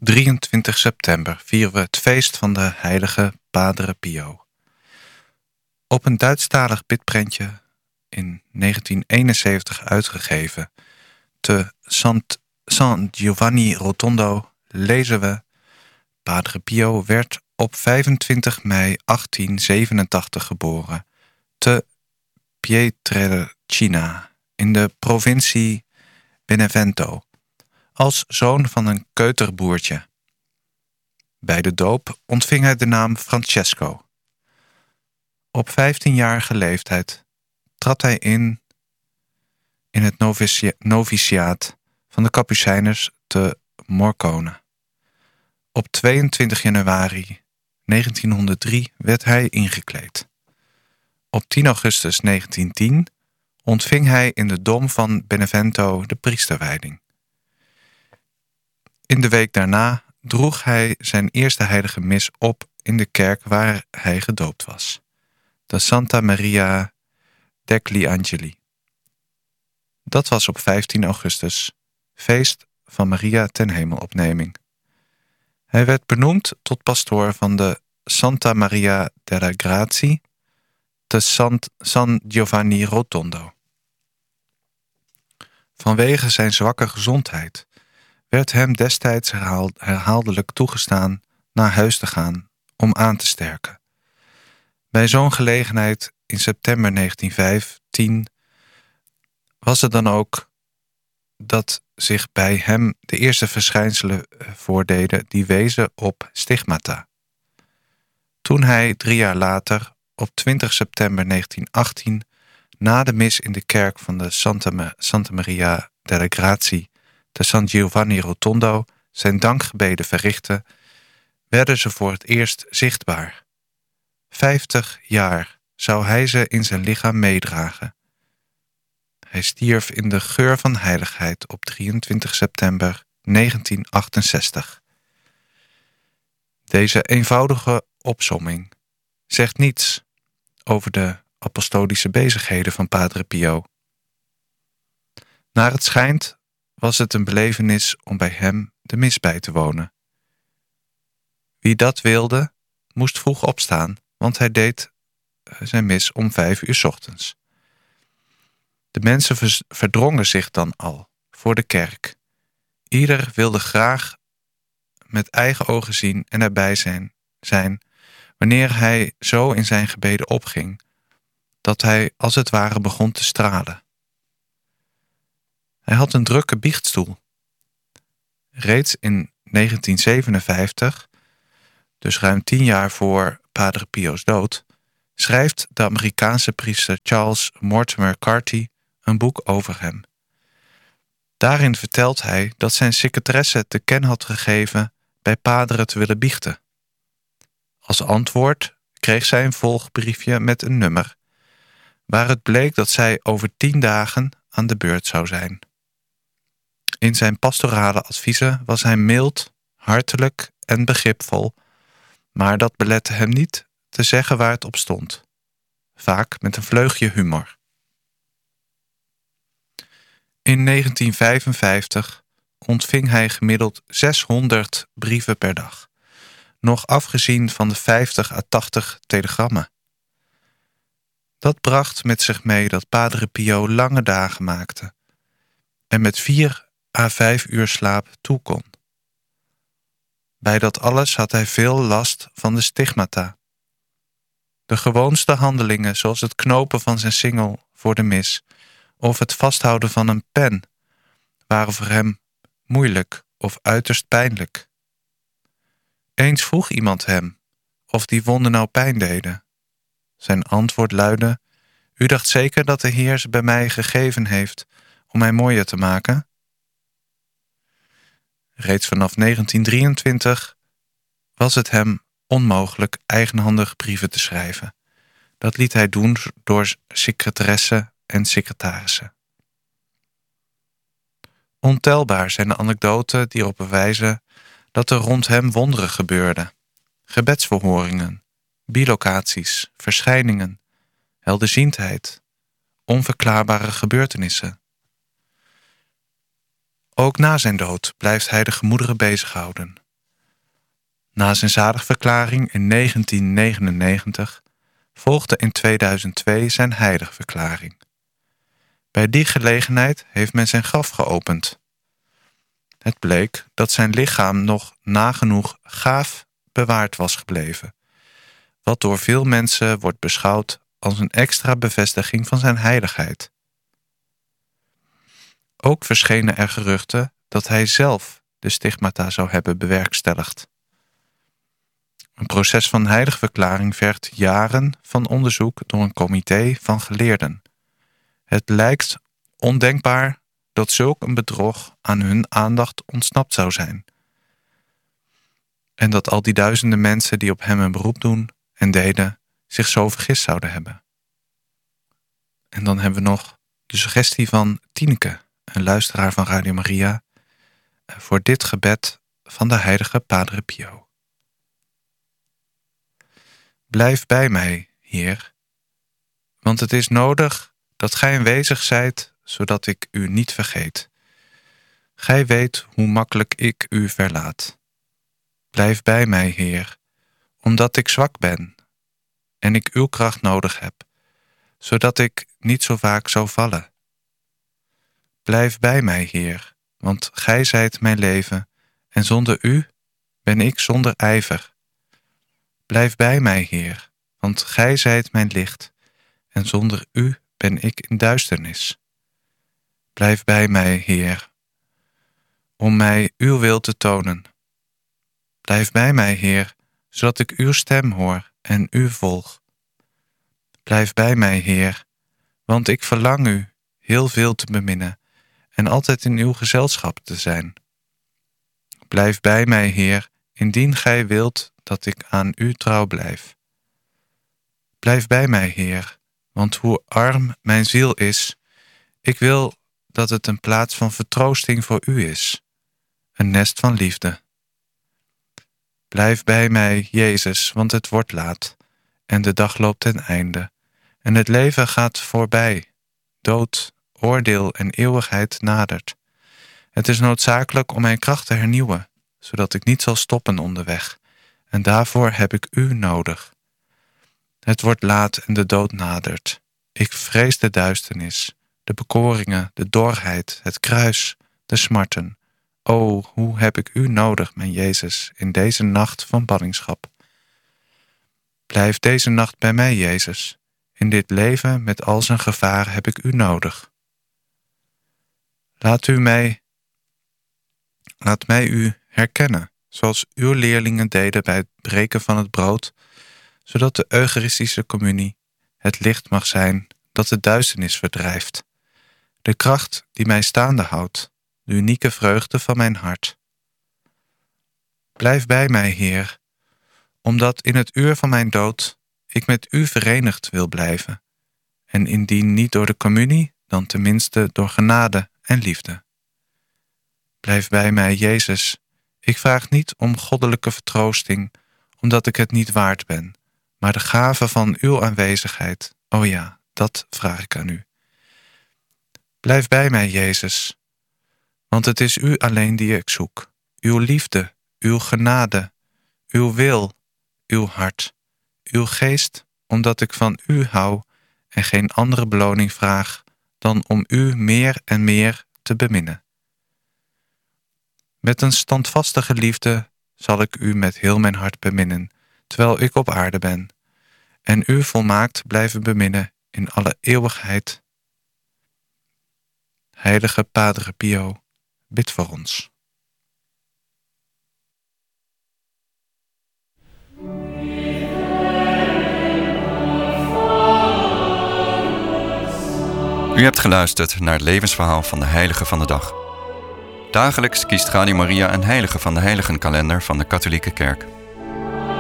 23 september vieren we het feest van de heilige Padre Pio. Op een Duitsstalig bidprentje in 1971 uitgegeven te San Giovanni Rotondo lezen we: Padre Pio werd op 25 mei 1887 geboren te Pietrelcina in de provincie Benevento, als zoon van een keuterboertje. Bij de doop ontving hij de naam Francesco. Op 15-jarige leeftijd trad hij in het noviciaat van de Kapucijners te Morcone. Op 22 januari 1903 werd hij ingekleed. Op 10 augustus 1910 ontving hij in de dom van Benevento de priesterwijding. In de week daarna droeg hij zijn eerste heilige mis op in de kerk waar hij gedoopt was, de Santa Maria degli Angeli. Dat was op 15 augustus, feest van Maria ten Hemelopneming. Hij werd benoemd tot pastoor van de Santa Maria delle Grazie te San Giovanni Rotondo. Vanwege zijn zwakke gezondheid werd hem destijds herhaaldelijk toegestaan naar huis te gaan om aan te sterken. Bij zo'n gelegenheid in september 1915 was het dan ook dat zich bij hem de eerste verschijnselen voordeden die wezen op stigmata. Toen hij 3 jaar later, op 20 september 1918, na de mis in de kerk van de Santa Maria delle Grazie te San Giovanni Rotondo zijn dankgebeden verrichtte, werden ze voor het eerst zichtbaar. 50 jaar zou hij ze in zijn lichaam meedragen. Hij stierf in de geur van heiligheid op 23 september 1968. Deze eenvoudige opsomming zegt niets over de apostolische bezigheden van Padre Pio. Naar het schijnt was het een belevenis om bij hem de mis bij te wonen. Wie dat wilde, moest vroeg opstaan, want hij deed zijn mis om 5 uur 's ochtends. De mensen verdrongen zich dan al voor de kerk. Ieder wilde graag met eigen ogen zien en erbij zijn wanneer hij zo in zijn gebeden opging, dat hij als het ware begon te stralen. Hij had een drukke biechtstoel. Reeds in 1957, dus ruim 10 jaar voor Padre Pio's dood, schrijft de Amerikaanse priester Charles Mortimer Carty een boek over hem. Daarin vertelt hij dat zijn secretaresse te kennen had gegeven bij Padre te willen biechten. Als antwoord kreeg zij een volgbriefje met een nummer, waar het bleek dat zij over 10 dagen aan de beurt zou zijn. In zijn pastorale adviezen was hij mild, hartelijk en begripvol, maar dat belette hem niet te zeggen waar het op stond, vaak met een vleugje humor. In 1955 ontving hij gemiddeld 600 brieven per dag, nog afgezien van de 50 à 80 telegrammen. Dat bracht met zich mee dat Padre Pio lange dagen maakte en met 4 à 5 uur slaap toe kon. Bij dat alles had hij veel last van de stigmata. De gewoonste handelingen, zoals het knopen van zijn singel voor de mis of het vasthouden van een pen, waren voor hem moeilijk of uiterst pijnlijk. Eens vroeg iemand hem of die wonden nou pijn deden. Zijn antwoord luidde: "U dacht zeker dat de Heer ze bij mij gegeven heeft om mij mooier te maken?" Reeds vanaf 1923 was het hem onmogelijk eigenhandig brieven te schrijven. Dat liet hij doen door secretaressen en secretarissen. Ontelbaar zijn de anekdoten die erop wijzen dat er rond hem wonderen gebeurden. Gebedsverhoringen, bilocaties, verschijningen, helderziendheid, onverklaarbare gebeurtenissen. Ook na zijn dood blijft hij de gemoederen bezighouden. Na zijn zaligverklaring in 1999 volgde in 2002 zijn heiligverklaring. Bij die gelegenheid heeft men zijn graf geopend. Het bleek dat zijn lichaam nog nagenoeg gaaf bewaard was gebleven, wat door veel mensen wordt beschouwd als een extra bevestiging van zijn heiligheid. Ook verschenen er geruchten dat hij zelf de stigmata zou hebben bewerkstelligd. Een proces van heiligverklaring vergt jaren van onderzoek door een comité van geleerden. Het lijkt ondenkbaar dat zulk een bedrog aan hun aandacht ontsnapt zou zijn. En dat al die duizenden mensen die op hem een beroep doen en deden, zich zo vergist zouden hebben. En dan hebben we nog de suggestie van Tineke, een luisteraar van Radio Maria, voor dit gebed van de heilige Padre Pio. Blijf bij mij, Heer, want het is nodig dat gij aanwezig zijt, zodat ik u niet vergeet. Gij weet hoe makkelijk ik u verlaat. Blijf bij mij, Heer, omdat ik zwak ben en ik uw kracht nodig heb, zodat ik niet zo vaak zou vallen. Blijf bij mij, Heer, want gij zijt mijn leven en zonder u ben ik zonder ijver. Blijf bij mij, Heer, want gij zijt mijn licht en zonder u ben ik in duisternis. Blijf bij mij, Heer, om mij uw wil te tonen. Blijf bij mij, Heer, zodat ik uw stem hoor en u volg. Blijf bij mij, Heer, want ik verlang u heel veel te beminnen en altijd in uw gezelschap te zijn. Blijf bij mij, Heer, indien gij wilt dat ik aan u trouw blijf. Blijf bij mij, Heer, want hoe arm mijn ziel is, ik wil dat het een plaats van vertroosting voor u is, een nest van liefde. Blijf bij mij, Jezus, want het wordt laat en de dag loopt ten einde en het leven gaat voorbij. Dood, oordeel en eeuwigheid nadert. Het is noodzakelijk om mijn kracht te hernieuwen, zodat ik niet zal stoppen onderweg, en daarvoor heb ik u nodig. Het wordt laat en de dood nadert. Ik vrees de duisternis, de bekoringen, de dorheid, het kruis, de smarten. O, hoe heb ik u nodig, mijn Jezus, in deze nacht van ballingschap. Blijf deze nacht bij mij, Jezus. In dit leven met al zijn gevaren heb ik u nodig. Laat mij u herkennen, zoals uw leerlingen deden bij het breken van het brood, zodat de Eucharistische communie het licht mag zijn dat de duisternis verdrijft, de kracht die mij staande houdt, de unieke vreugde van mijn hart. Blijf bij mij, Heer, omdat in het uur van mijn dood ik met u verenigd wil blijven, en indien niet door de communie, dan tenminste door genade en liefde. Blijf bij mij, Jezus. Ik vraag niet om goddelijke vertroosting, omdat ik het niet waard ben, maar de gave van uw aanwezigheid, o ja, dat vraag ik aan u. Blijf bij mij, Jezus, want het is u alleen die ik zoek, uw liefde, uw genade, uw wil, uw hart, uw geest, omdat ik van u hou en geen andere beloning vraag dan om u meer en meer te beminnen. Met een standvastige liefde zal ik u met heel mijn hart beminnen, terwijl ik op aarde ben, en u volmaakt blijven beminnen in alle eeuwigheid. Heilige Padre Pio, bid voor ons. U hebt geluisterd naar het levensverhaal van de heilige van de dag. Dagelijks kiest Radio Maria een heilige van de heiligenkalender van de Katholieke Kerk.